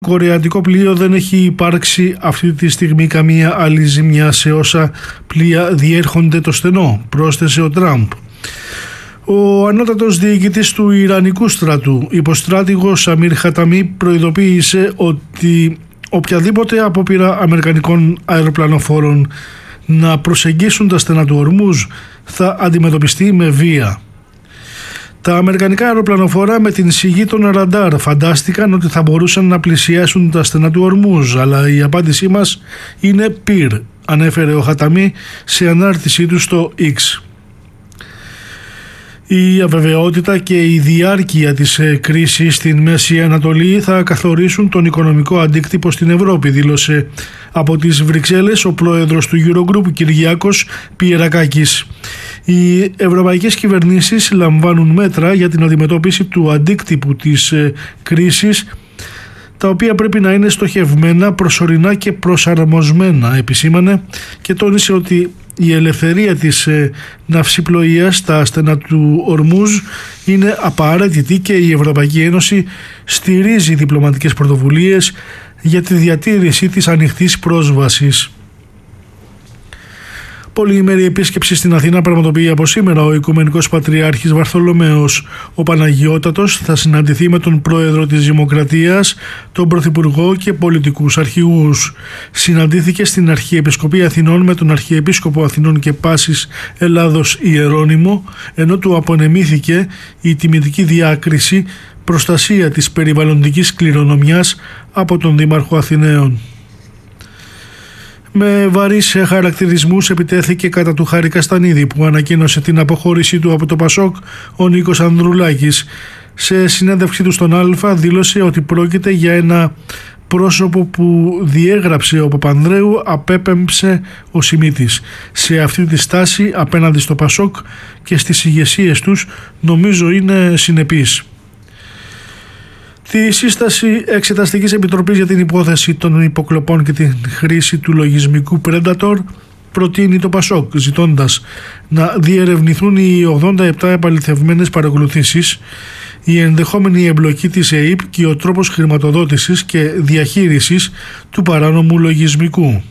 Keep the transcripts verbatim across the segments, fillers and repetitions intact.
κορεατικό πλοίο δεν έχει υπάρξει αυτή τη στιγμή καμία άλλη ζημιά σε όσα πλοία διέρχονται το στενό, πρόσθεσε ο Τραμπ. Ο ανώτατος διοικητής του Ιρανικού στρατού, υποστράτηγος Αμίρ Χαταμί, προειδοποίησε ότι οποιαδήποτε απόπειρα αμερικανικών αεροπλανοφόρων να προσεγγίσουν τα στενά του Ορμούζ θα αντιμετωπιστεί με βία. Τα αμερικανικά αεροπλανοφόρα με την σιγή των ραντάρ φαντάστηκαν ότι θα μπορούσαν να πλησιάσουν τα στενά του Ορμούζ, αλλά η απάντησή μας είναι πυρ, ανέφερε ο Χαταμί σε ανάρτησή του στο X. Η αβεβαιότητα και η διάρκεια της κρίσης στην Μέση Ανατολή θα καθορίσουν τον οικονομικό αντίκτυπο στην Ευρώπη, δήλωσε από τις Βρυξέλλες ο πρόεδρος του Eurogroup Κυριάκος Πιερακάκης. Οι ευρωπαϊκές κυβερνήσεις λαμβάνουν μέτρα για την αντιμετώπιση του αντίκτυπου της κρίσης, τα οποία πρέπει να είναι στοχευμένα, προσωρινά και προσαρμοσμένα, επισήμανε, και τόνισε ότι η ελευθερία της ε, ναυσιπλοείας στα στενά του Ορμούζ είναι απαραίτητη και η Ευρωπαϊκή Ένωση στηρίζει διπλωματικές πρωτοβουλίες για τη διατήρηση της ανοιχτής πρόσβασης. Πολυήμερη επίσκεψη στην Αθήνα πραγματοποιεί από σήμερα ο Οικουμενικός Πατριάρχης Βαρθολομαίος. Ο Παναγιώτατος θα συναντηθεί με τον Πρόεδρο της Δημοκρατίας, τον Πρωθυπουργό και πολιτικούς αρχηγούς. Συναντήθηκε στην Αρχιεπισκοπή Αθηνών με τον Αρχιεπίσκοπο Αθηνών και Πάσης Ελλάδος Ιερώνυμο, ενώ του απονεμήθηκε η τιμητική διάκριση προστασία της περιβαλλοντικής κληρονομιάς από τον Δήμαρχο Αθηναίων. Με βαρύς χαρακτηρισμούς επιτέθηκε κατά του Χάρη Καστανίδη, που ανακοίνωσε την αποχώρησή του από το Πασόκ ο Νίκος Ανδρουλάκης. Σε συνέντευξή του στον Α δήλωσε ότι πρόκειται για ένα πρόσωπο που διέγραψε ο Παπανδρέου, απέπεμψε ο Σιμίτης. Σε αυτή τη στάση απέναντι στο Πασόκ και στις ηγεσίες τους νομίζω είναι συνεπής. Τη σύσταση Εξεταστικής Επιτροπής για την υπόθεση των υποκλοπών και την χρήση του λογισμικού Predator προτείνει το Πασόκ, ζητώντας να διερευνηθούν οι ογδόντα επτά επαληθευμένες παρακολουθήσεις, η ενδεχόμενη εμπλοκή της ΕΥΠ και ο τρόπος χρηματοδότησης και διαχείρισης του παράνομου λογισμικού.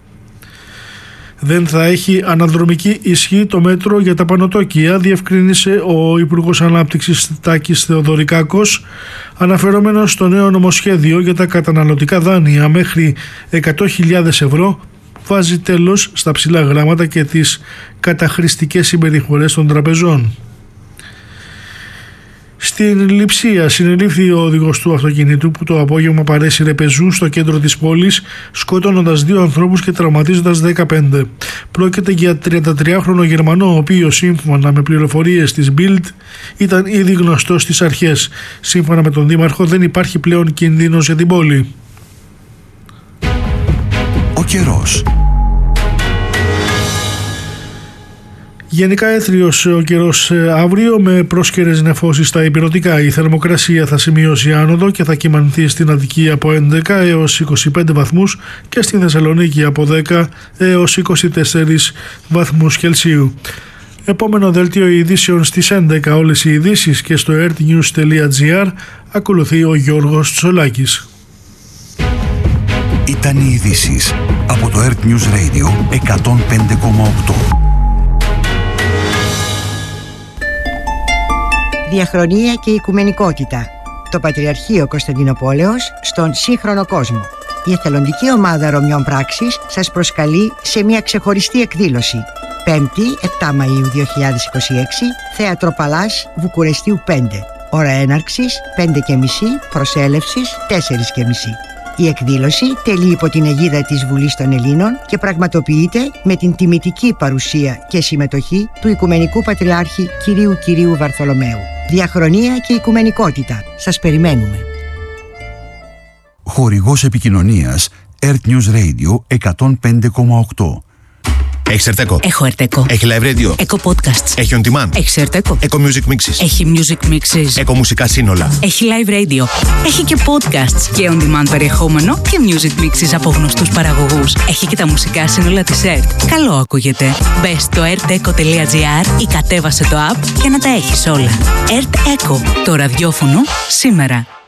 Δεν θα έχει αναδρομική ισχύ το μέτρο για τα πανωτόκια, διευκρίνησε ο Υπουργός Ανάπτυξης Τάκης Θεοδωρικάκος, αναφερόμενος στο νέο νομοσχέδιο για τα καταναλωτικά δάνεια μέχρι εκατό χιλιάδες ευρώ, που βάζει τέλος στα ψηλά γράμματα και τις καταχρηστικές συμπεριφορές των τραπεζών. Στην Λειψία συνελήφθη ο οδηγός του αυτοκινήτου που το απόγευμα παρέσυρε πεζού στο κέντρο της πόλης, σκοτώνοντας δύο ανθρώπους και τραυματίζοντας δεκαπέντε. Πρόκειται για τριαντατριάχρονο Γερμανό, ο οποίος σύμφωνα με πληροφορίες της Bild ήταν ήδη γνωστός στις αρχές. Σύμφωνα με τον Δήμαρχο δεν υπάρχει πλέον κίνδυνος για την πόλη. Ο καιρός. Γενικά έθριος ο καιρός αύριο με πρόσκαιρες νεφώσεις στα ηπειρωτικά. Η θερμοκρασία θα σημειώσει άνοδο και θα κυμανθεί στην Αττική από έντεκα έως είκοσι πέντε βαθμούς και στη Θεσσαλονίκη από δέκα έως είκοσι τέσσερις βαθμούς Κελσίου. Επόμενο δελτίο ειδήσεων στις έντεκα όλες οι ειδήσεις και στο ertnews τελεία gr. Ακολουθεί ο Γιώργος Τσολάκης. Ήταν οι ειδήσεις από το Earth News Radio εκατόν πέντε κόμμα οκτώ. Διαχρονία και οικουμενικότητα. Το Πατριαρχείο Κωνσταντινοπόλεως στον σύγχρονο κόσμο. Η εθελοντική ομάδα Ρωμιών Πράξης σας προσκαλεί σε μια ξεχωριστή εκδήλωση. Πέμπτη, επτά Μαΐου δύο χιλιάδες είκοσι έξι, Θέατρο Παλάς, Βουκουρεστίου πέντε. Ώρα έναρξης πέντε και μισή, προσέλευσης τέσσερα και μισή. Η εκδήλωση τελεί υπό την αιγίδα της Βουλής των Ελλήνων και πραγματοποιείται με την τιμητική παρουσία και συμμετοχή του Οικουμενικού Πατριάρχη Κυρίου Κυρίου Βαρθολομαίου. Διαχρονία και οικουμενικότητα. Σας περιμένουμε. Χορηγός επικοινωνίας Earth News Radio εκατόν πέντε κόμμα οκτώ. Έχεις Ερτέκο? Έχω Ερτέκο. Έχει live radio? Eco Podcasts. Έχει on demand? Έχει Ερτέκο. Eco Music Mixes. Έχει Music Mixes. Eco μουσικά σύνολα. Έχει live radio. Έχει και podcasts και on demand περιεχόμενο και Music Mixes από γνωστούς παραγωγούς. Έχει και τα μουσικά σύνολα της ΕΡΤ. Καλό ακούγεται. Μπες στο erteco τελεία gr ή κατέβασε το app για να τα έχεις όλα. ERT Eco. Το ραδιόφωνο σήμερα.